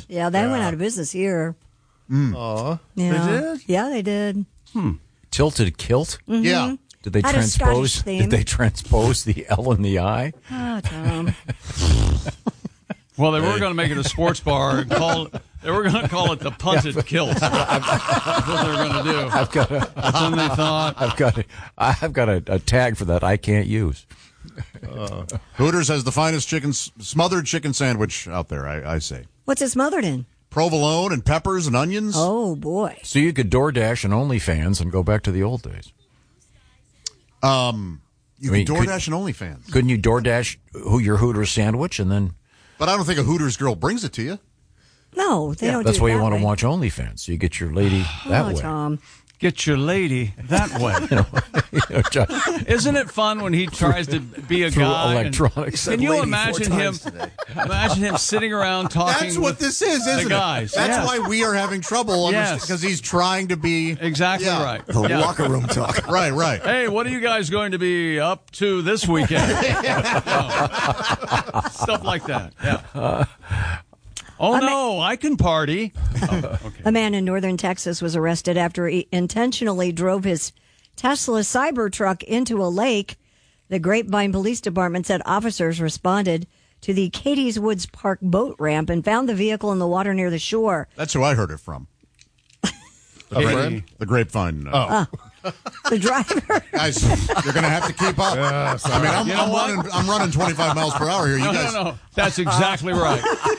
business? Yeah, they went out of business here. Aw. Yeah. They did? Yeah, they did. Tilted kilt? Mm-hmm. Yeah. Did they Had a Scottish transpose? theme. Did they transpose the L in the I? Oh, Tom. Well, they were going to make it a sports bar and they were going to call it the punted kilt. That's what they were going to do. But then they thought, I've got a tag for that I can't use. Hooters has the finest smothered chicken sandwich out there, I say. What's it smothered in? Provolone and peppers and onions. Oh, boy. So you could DoorDash and OnlyFans and go back to the old days. You can DoorDash and OnlyFans. Couldn't you DoorDash your Hooters sandwich and then? But I don't think a Hooters girl brings it to you. No, they don't do That's it why you that want way. to watch OnlyFans. So you get your lady that way. Tom. get your lady that way. Isn't it fun when he tries to be a Through guy? electronics. Can you imagine him? Imagine him sitting around talking. That's what this is, isn't the guys. it? That's Yes. why we are having trouble because he's trying to be exactly right. The locker room talk. Right. Hey, what are you guys going to be up to this weekend? Stuff like that. Yeah. I can party. Okay. A man in northern Texas was arrested after he intentionally drove his Tesla Cybertruck into a lake. The Grapevine Police Department said officers responded to the Katie's Woods Park boat ramp and found the vehicle in the water near the shore. That's who I heard it from. The Grapevine. The driver. Guys, you're going to have to keep up. I mean, I'm running 25 miles per hour here. No. That's exactly right.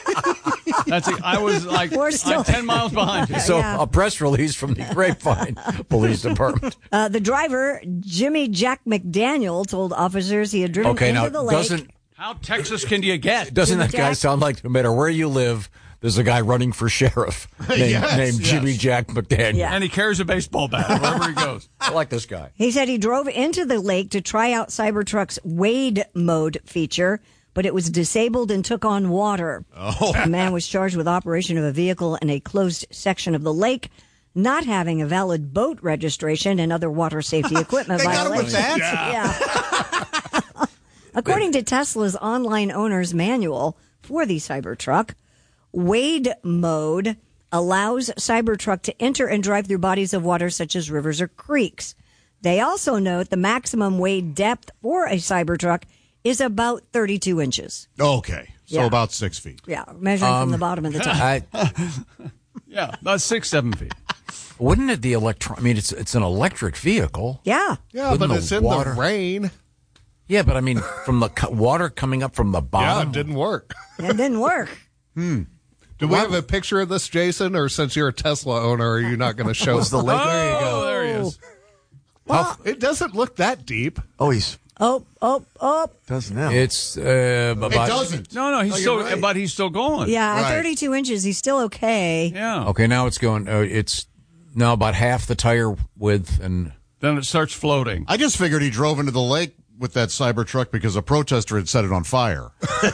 I was like I'm 10 miles behind you. So a press release from the Grapevine Police Department. The driver, Jimmy Jack McDaniel, told officers he had driven into the lake. How Texas can you get? Doesn't that guy sound like no matter where you live, there's a guy running for sheriff named Jimmy Jack McDaniel. Yeah. And he carries a baseball bat wherever he goes. I like this guy. He said he drove into the lake to try out Cybertruck's wade mode feature, but it was disabled and took on water. The man was charged with operation of a vehicle in a closed section of the lake, not having a valid boat registration, and other water safety equipment violations. Got him with that? Yeah. According to Tesla's online owner's manual for the Cybertruck, wade mode allows Cybertruck to enter and drive through bodies of water such as rivers or creeks. They also note the maximum wade depth for a Cybertruck is about 32 inches. Okay. So Yeah. about 6 feet. Yeah, measuring from the bottom of the top. Yeah, about 6-7 feet. Wouldn't it I mean, it's an electric vehicle. Yeah. Yeah, Wouldn't but the it's in water- the rain. Yeah, but I mean, from the water coming up from the Yeah, bottom. it didn't work. It didn't work. Do we have a picture of this, Jason? Or since you're a Tesla owner, are you not going to show us the link? There you go. There he is. Well, It doesn't look that deep. Oh, he's oh. does now. It's It about. doesn't. No, he's still, right. but he's still going. Yeah, at Right. 32 inches, he's still okay. Yeah. Okay, now it's going. It's now about half the tire width, and Then it starts floating. I just figured he drove into the lake with that Cybertruck because a protester had set it on fire.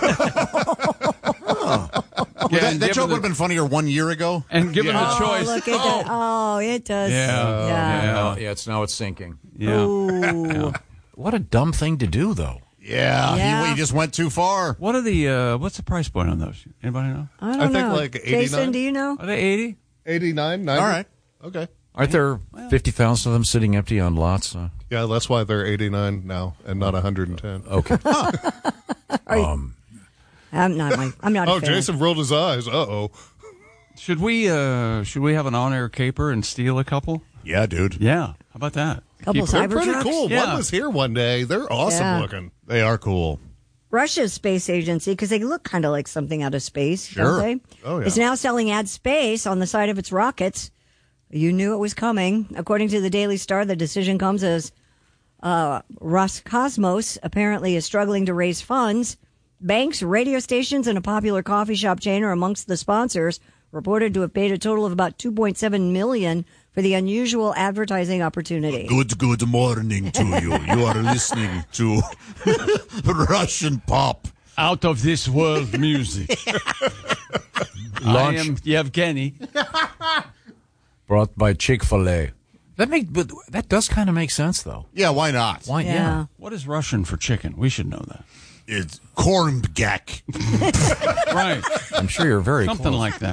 That joke would have been funnier 1 year ago. And given the choice. Look at that. Oh, it does. Yeah. it's sinking. Yeah. Ooh. What a dumb thing to do, though. Yeah. He just went too far. What are the what's the price point on those? Anybody know? I don't I think know. like 89. Jason, do you know? Are they 80? 89, 90? All right. Okay. Aren't there 50,000 of them sitting empty on lots? Yeah, that's why they're 89 now and not 110. Okay. I'm not a Oh, fan. Jason rolled his eyes. Uh-oh. Should we have an on-air caper and steal a couple? Yeah, dude. Yeah. How about that? Couple They're pretty Cybertrucks? cool. Yeah. One was here one day. They're awesome Yeah. looking. They are cool. Russia's space agency, because they look kind of like something out of space, Sure. don't they? Oh, yeah. Is now selling ad space on the side of its rockets. You knew it was coming. According to the Daily Star, the decision comes as Roscosmos apparently is struggling to raise funds. Banks, radio stations, and a popular coffee shop chain are amongst the sponsors, reported to have paid a total of about $2.7 million for the unusual advertising opportunity. Good morning to you. You are listening to Russian pop. Out of this world music. I am Yevgeny. Brought by Chick-fil-A. That does kind of make sense, though. Yeah, why not? Why? Yeah. What is Russian for chicken? We should know that. It's kormbgak. Right. I'm sure you're very Something close. like that.